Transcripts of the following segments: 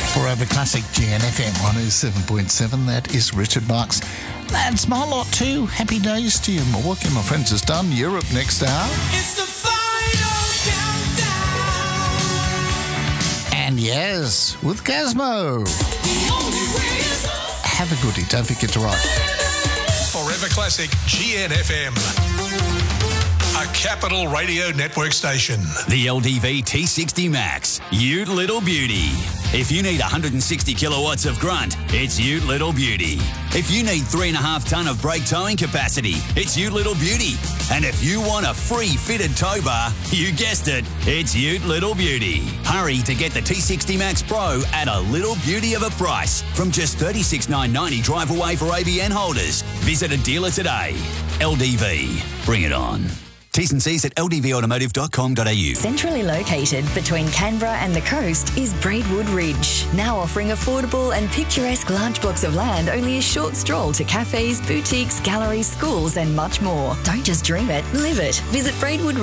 Forever Classic GNFM 107.7. That is Richard Marks. That's my lot too. Happy days to you. My work, my friends, is done. Europe next hour. It's the final countdown. And yes, with Gazmo. The only way is up. Have a goodie. Don't forget to write. Forever Classic GNFM. A Capital Radio Network station. The LDV T60 Max, Ute Little Beauty. If you need 160 kilowatts of grunt, it's Ute Little Beauty. If you need 3.5 tonne of brake towing capacity, it's Ute Little Beauty. And if you want a free fitted tow bar, you guessed it, it's Ute Little Beauty. Hurry to get the T60 Max Pro at a little beauty of a price from just $36,990 drive away for ABN holders. Visit a dealer today. LDV, bring it on. T's and C's at ldvautomotive.com.au. Centrally located between Canberra and the coast is Braidwood Ridge, now offering affordable and picturesque large blocks of land only a short stroll to cafes, boutiques, galleries, schools and much more. Don't just dream it, live it. Visit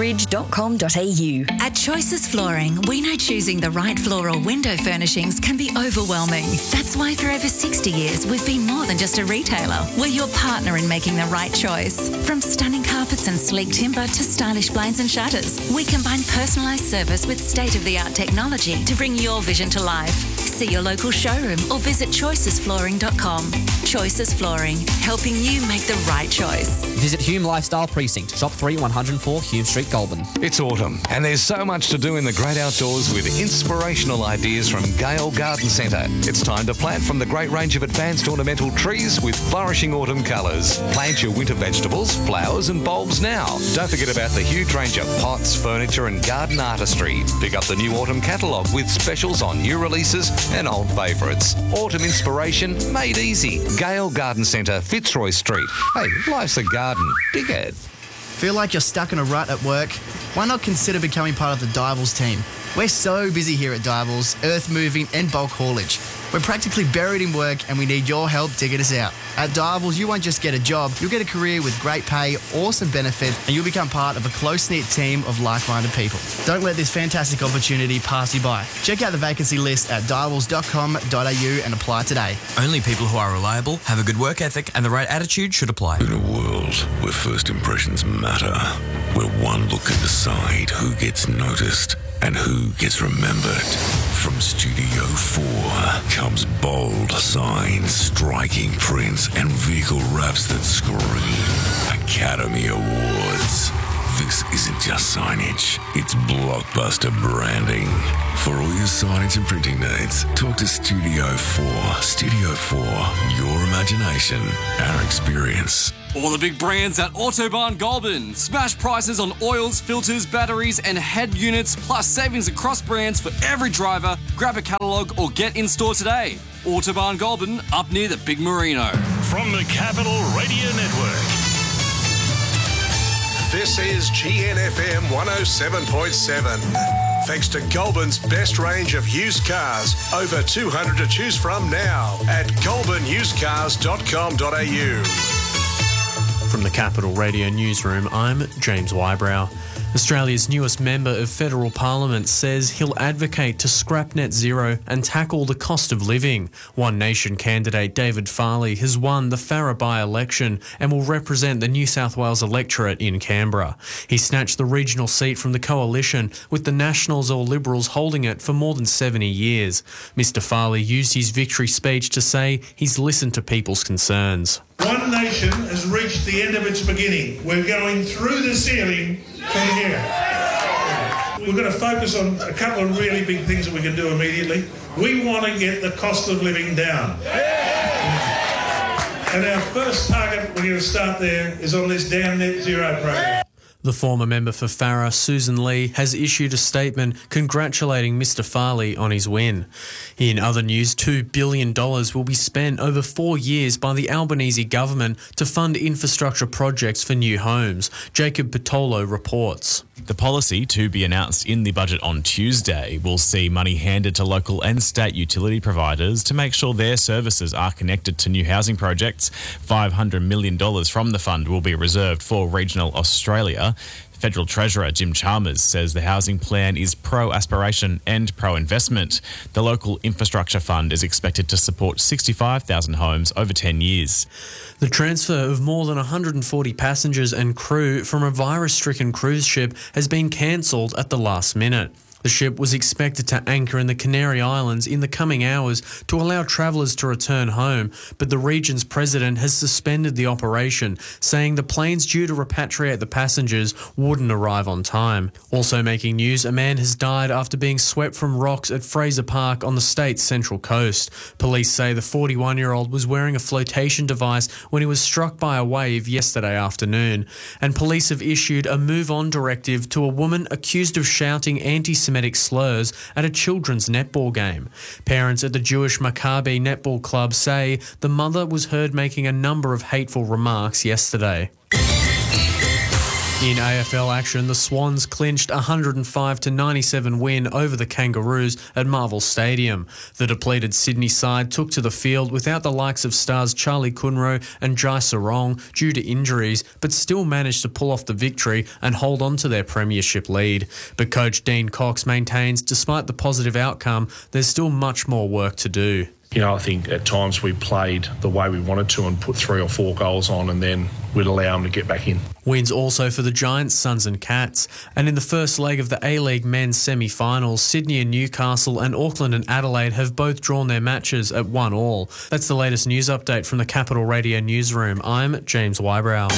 braidwoodridge.com.au. At Choices Flooring, we know choosing the right floral window furnishings can be overwhelming. That's why for over 60 years, we've been more than just a retailer. We're your partner in making the right choice. From stunning carpets and sleek timber to stylish blinds and shutters, we combine personalised service with state-of-the-art technology to bring your vision to life. See your local showroom or visit choicesflooring.com. Choices Flooring, helping you make the right choice. Visit Hume Lifestyle Precinct, Shop 3, 104 Hume Street, Goulburn. It's autumn, and there's so much to do in the great outdoors with inspirational ideas from Gale Garden Centre. It's time to plant from the great range of advanced ornamental trees with flourishing autumn colours. Plant your winter vegetables, flowers and bulbs now. Don't forget about the huge range of pots, furniture and garden artistry. Pick up the new autumn catalogue with specials on new releases and old favourites. Autumn inspiration made easy. Gale Garden Centre, Fitzroy Street. Hey, life's a garden. Dig it. Feel like you're stuck in a rut at work? Why not consider becoming part of the Divals team? We're so busy here at Divals, earth moving and bulk haulage. We're practically buried in work and we need your help to get us out. At Divals, you won't just get a job, you'll get a career with great pay, awesome benefits, and you'll become part of a close-knit team of like-minded people. Don't let this fantastic opportunity pass you by. Check out the vacancy list at divals.com.au and apply today. Only people who are reliable, have a good work ethic, and the right attitude should apply. In a world where first impressions matter, where one look can decide who gets noticed and who gets remembered, from Studio 4 comes bold signs, striking prints, and vehicle wraps that scream Academy Awards. This isn't just signage, it's blockbuster branding. For all your signage and printing needs, talk to Studio 4. Studio 4, your imagination, our experience. All the big brands at Autobahn Goulburn. Smash prices on oils, filters, batteries and head units, plus savings across brands for every driver. Grab a catalogue or get in store today. Autobahn Goulburn, up near the Big Merino. From the Capital Radio Network. This is GNFM 107.7. Thanks to Goulburn's best range of used cars. Over 200 to choose from now at goulburnusedcars.com.au. From the Capital Radio Newsroom, I'm James Wybrow. Australia's newest member of federal parliament says he'll advocate to scrap net zero and tackle the cost of living. One Nation candidate David Farley has won the Farrer by-election and will represent the New South Wales electorate in Canberra. He snatched the regional seat from the coalition, with the Nationals or Liberals holding it for more than 70 years. Mr Farley used his victory speech to say he's listened to people's concerns. One Nation has reached the end of its beginning. We're going through the ceiling from here. We're going to focus on a couple of really big things that we can do immediately. We want to get the cost of living down. And our first target, we're going to start there, is on this damn net zero program. The former member for Farrer, Susan Lee, has issued a statement congratulating Mr Farley on his win. In other news, $2 billion will be spent over 4 years by the Albanese government to fund infrastructure projects for new homes. Jacob Patolo reports. The policy, to be announced in the budget on Tuesday, will see money handed to local and state utility providers to make sure their services are connected to new housing projects. $500 million from the fund will be reserved for regional Australia. Federal Treasurer Jim Chalmers says the housing plan is pro-aspiration and pro-investment. The local infrastructure fund is expected to support 65,000 homes over 10 years. The transfer of more than 140 passengers and crew from a virus-stricken cruise ship has been cancelled at the last minute. The ship was expected to anchor in the Canary Islands in the coming hours to allow travellers to return home, but the region's president has suspended the operation, saying the planes due to repatriate the passengers wouldn't arrive on time. Also making news, a man has died after being swept from rocks at Fraser Park on the state's central coast. Police say the 41-year-old was wearing a flotation device when he was struck by a wave yesterday afternoon, and police have issued a move-on directive to a woman accused of shouting anti-Semitic slurs at a children's netball game. Parents at the Jewish Maccabi Netball Club say the mother was heard making a number of hateful remarks yesterday. In AFL action, the Swans clinched a 105-97 win over the Kangaroos at Marvel Stadium. The depleted Sydney side took to the field without the likes of stars Charlie Kunro and Jai Sarong due to injuries, but still managed to pull off the victory and hold on to their premiership lead. But coach Dean Cox maintains, despite the positive outcome, there's still much more work to do. You know, I think at times we played the way we wanted to and put 3 or 4 goals on, and then we'd allow them to get back in. Wins also for the Giants, Suns and Cats. And in the first leg of the A-League men's semi-finals, Sydney and Newcastle and Auckland and Adelaide have both drawn their matches at 1-1. That's the latest news update from the Capital Radio newsroom. I'm James Wybrow.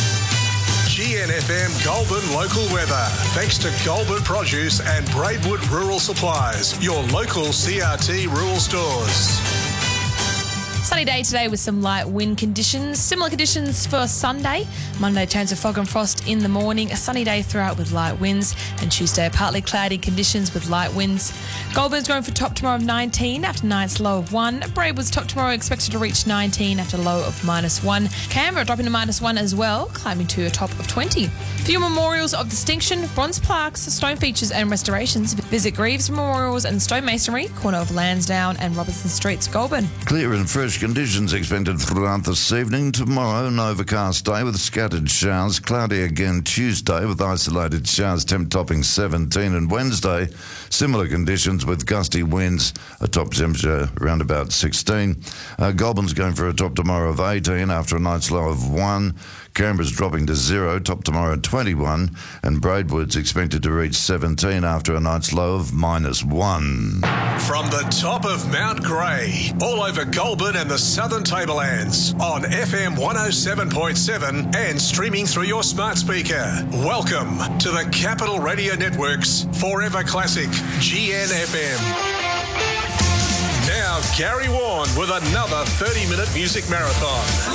GNFM Goulburn local weather. Thanks to Goulburn Produce and Braidwood Rural Supplies, your local CRT rural stores. Sunny day today with some light wind conditions. Similar conditions for Sunday. Monday, chance of fog and frost in the morning. A sunny day throughout with light winds. And Tuesday, partly cloudy conditions with light winds. Goulburn's going for top tomorrow of 19 after night's low of 1. Braidwood's top tomorrow expected to reach 19 after low of -1. Canberra dropping to -1 as well, climbing to a top of 20. For your memorials of distinction, bronze plaques, stone features and restorations, visit Greaves Memorials and Stonemasonry, corner of Lansdowne and Robertson Streets, Goulburn. Clear and fresh conditions expected throughout this evening. Tomorrow, an overcast day with scattered showers. Cloudy again Tuesday with isolated showers, temp topping 17. And Wednesday, similar conditions with gusty winds, a top temperature around about 16. Goulburn's going for a top tomorrow of 18 after a night's low of 1. Canberra's dropping to 0, top tomorrow at 21. And Braidwood's expected to reach 17 after a night's low of -1. From the top of Mount Grey, all over Goulburn and the Southern Tablelands, on FM 107.7 and streaming through your smart speaker. Welcome to the Capital Radio Network's Forever Classic, GNFM. Now, Gary Warren with another 30-minute music marathon.